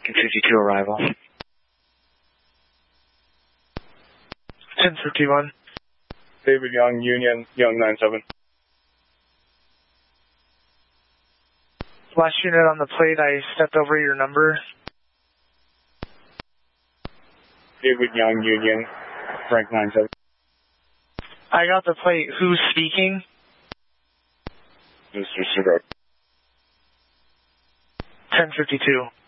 52 arrival. 1051. David Young, Union, Young 97. Last unit on the plate, I stepped over your number. David Young, Union, Frank 97. I got the plate. Who's speaking? Mr. Cigar. 1052.